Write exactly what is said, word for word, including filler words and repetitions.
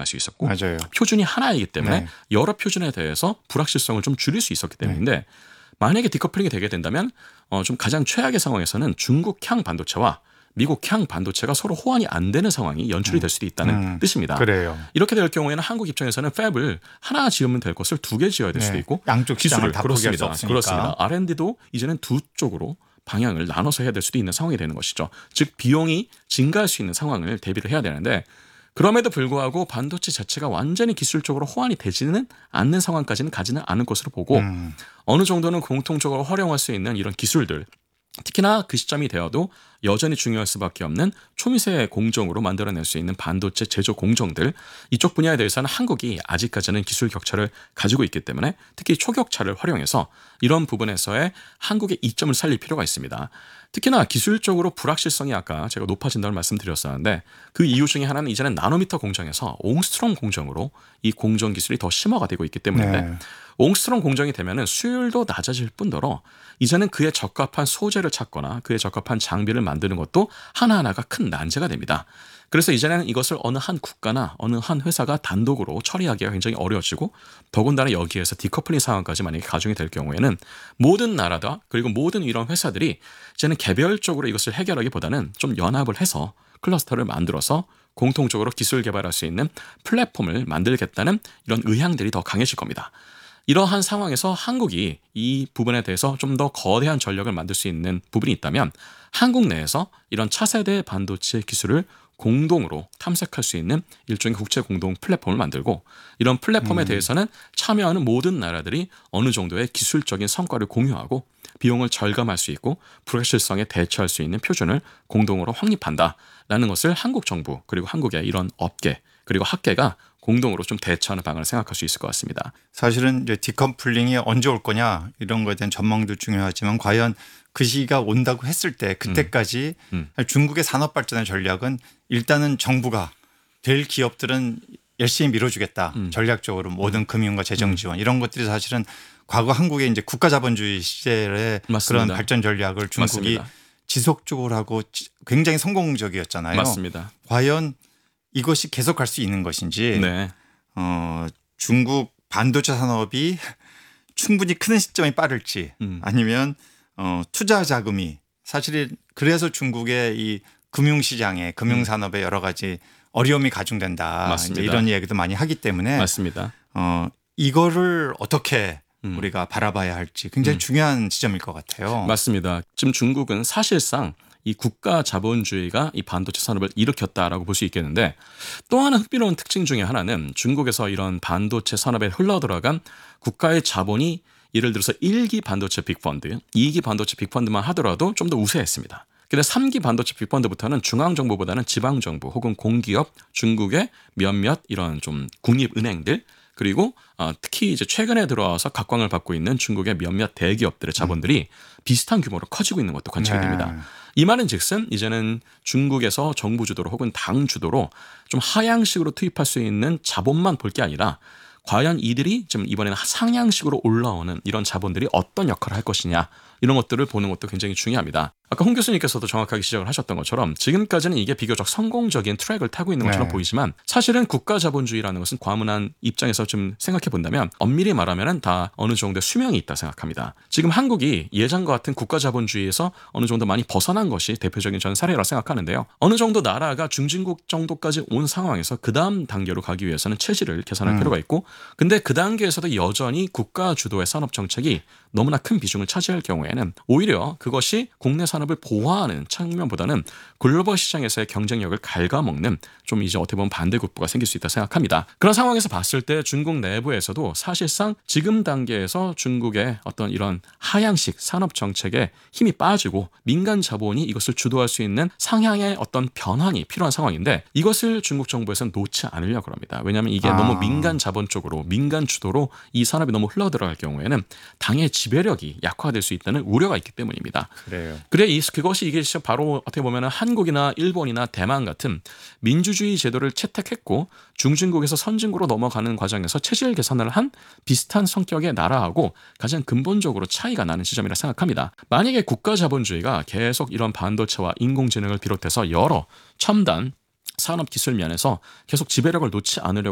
적용할 수 있었고 맞아요. 표준이 하나이기 때문에 네. 여러 표준에 대해서 불확실성을 좀 줄일 수 있었기 때문인데 네. 만약에 디커플링이 되게 된다면 어, 좀 가장 최악의 상황에서는 중국향 반도체와 미국향 반도체가 서로 호환이 안 되는 상황이 연출이 될 수도 있다는 음, 뜻입니다. 그래요. 이렇게 될 경우에는 한국 입장에서는 팹을 하나 지으면 될 것을 두 개 지어야 될 수도 네. 있고 양쪽 시장을 기술을 다 포기할 수 그렇습니다. 없으니까. 그렇습니다. 알 앤 디도 이제는 두 쪽으로 방향을 나눠서 해야 될 수도 있는 상황이 되는 것이죠. 즉 비용이 증가할 수 있는 상황을 대비를 해야 되는데 그럼에도 불구하고 반도체 자체가 완전히 기술적으로 호환이 되지는 않는 상황까지는 가지는 않을 것으로 보고 음. 어느 정도는 공통적으로 활용할 수 있는 이런 기술들 특히나 그 시점이 되어도 여전히 중요할 수밖에 없는 초미세 공정으로 만들어낼 수 있는 반도체 제조 공정들 이쪽 분야에 대해서는 한국이 아직까지는 기술 격차를 가지고 있기 때문에 특히 초격차를 활용해서 이런 부분에서의 한국의 이점을 살릴 필요가 있습니다. 특히나 기술적으로 불확실성이 아까 제가 높아진다는 말씀드렸었는데 그 이유 중에 하나는 이제는 나노미터 공정에서 옹스트롬 공정으로 이 공정 기술이 더 심화가 되고 있기 때문인데 네. 옹스트롬 공정이 되면은 수율도 낮아질 뿐더러 이제는 그에 적합한 소재를 찾거나 그에 적합한 장비를 만드는 것도 하나하나가 큰 난제가 됩니다. 그래서 이제는 이것을 어느 한 국가나 어느 한 회사가 단독으로 처리하기가 굉장히 어려워지고 더군다나 여기에서 디커플링 상황까지 만약에 가중이 될 경우에는 모든 나라다 그리고 모든 이런 회사들이 이제는 개별적으로 이것을 해결하기보다는 좀 연합을 해서 클러스터를 만들어서 공통적으로 기술 개발할 수 있는 플랫폼을 만들겠다는 이런 의향들이 더 강해질 겁니다. 이러한 상황에서 한국이 이 부분에 대해서 좀 더 거대한 전력을 만들 수 있는 부분이 있다면 한국 내에서 이런 차세대 반도체 기술을 공동으로 탐색할 수 있는 일종의 국제 공동 플랫폼을 만들고 이런 플랫폼에 음. 대해서는 참여하는 모든 나라들이 어느 정도의 기술적인 성과를 공유하고 비용을 절감할 수 있고 불확실성에 대처할 수 있는 표준을 공동으로 확립한다라는 것을 한국 정부 그리고 한국의 이런 업계 그리고 학계가 공동으로 좀 대처하는 방안을 생각할 수 있을 것 같습니다. 사실은 이제 디커플링이 언제 올 거냐 이런 거에 대한 전망도 중요하지만 과연 그 시기가 온다고 했을 때 그때까지 음. 음. 중국의 산업 발전의 전략은 일단은 정부가 될 기업들은 열심히 밀어주겠다. 음. 전략적으로 모든 금융과 재정 지원 이런 것들이 사실은 과거 한국의 이제 국가 자본주의 시절의 맞습니다. 그런 발전 전략을 중국이 맞습니다. 지속적으로 하고 굉장히 성공적이었잖아요. 맞습니다. 과연 이것이 계속할 수 있는 것인지 네. 어, 중국 반도체 산업이 충분히 크는 시점이 빠를지 음. 아니면 어, 투자 자금이 사실 그래서 중국의 이 금융시장에 금융산업에 여러 가지 어려움이 가중된다. 맞습니다. 이제 이런 이야기도 많이 하기 때문에 맞습니다. 어, 이거를 어떻게 음. 우리가 바라봐야 할지 굉장히 음. 중요한 지점일 것 같아요. 맞습니다. 지금 중국은 사실상 이 국가 자본주의가 이 반도체 산업을 일으켰다라고 볼 수 있겠는데 또 하나 흥미로운 특징 중에 하나는 중국에서 이런 반도체 산업에 흘러들어간 국가의 자본이 예를 들어서 일 기 반도체 빅펀드, 이 기 반도체 빅펀드만 하더라도 좀 더 우세했습니다. 근데 삼 기 반도체 빅펀드부터는 중앙정부보다는 지방정부 혹은 공기업, 중국의 몇몇 이런 좀 국립은행들 그리고 어, 특히 이제 최근에 들어와서 각광을 받고 있는 중국의 몇몇 대기업들의 자본들이 음. 비슷한 규모로 커지고 있는 것도 관측이 됩니다. 네. 이 말은 즉슨 이제는 중국에서 정부 주도로 혹은 당 주도로 좀 하향식으로 투입할 수 있는 자본만 볼 게 아니라 과연 이들이 지금 이번에는 상향식으로 올라오는 이런 자본들이 어떤 역할을 할 것이냐 이런 것들을 보는 것도 굉장히 중요합니다. 아까 홍 교수님께서도 정확하게 지적을 하셨던 것처럼 지금까지는 이게 비교적 성공적인 트랙을 타고 있는 것처럼 네. 보이지만 사실은 국가 자본주의라는 것은 과문한 입장에서 좀 생각해 본다면 엄밀히 말하면 다 어느 정도의 수명이 있다 생각합니다. 지금 한국이 예전과 같은 국가 자본주의에서 어느 정도 많이 벗어난 것이 대표적인 전 사례라고 생각하는데요. 어느 정도 나라가 중진국 정도까지 온 상황에서 그 다음 단계로 가기 위해서는 체질을 개선할 음. 필요가 있고 근데 그 단계에서도 여전히 국가 주도의 산업 정책이 너무나 큰 비중을 차지할 경우에는 오히려 그것이 국내 산업을 보호하는 측면보다는 글로벌 시장에서의 경쟁력을 갉아먹는 좀 이제 어떻게 보면 반대급부가 생길 수 있다 생각합니다. 그런 상황에서 봤을 때 중국 내부에서도 사실상 지금 단계에서 중국의 어떤 이런 하향식 산업 정책에 힘이 빠지고 민간 자본이 이것을 주도할 수 있는 상향의 어떤 변환이 필요한 상황인데 이것을 중국 정부에서는 놓지 않으려고 합니다. 왜냐하면 이게 아. 너무 민간 자본 쪽으로 민간 주도로 이 산업이 너무 흘러들어갈 경우에는 당의 지배력이 약화될 수 있다는 우려가 있기 때문입니다. 그래요. 그래 이 그것이 이게 바로 어떻게 보면 한국이나 일본이나 대만 같은 민주주의 제도를 채택했고 중진국에서 선진국으로 넘어가는 과정에서 체질 개선을 한 비슷한 성격의 나라하고 가장 근본적으로 차이가 나는 지점이라 생각합니다. 만약에 국가 자본주의가 계속 이런 반도체와 인공지능을 비롯해서 여러 첨단 산업 기술 면에서 계속 지배력을 놓지 않으려고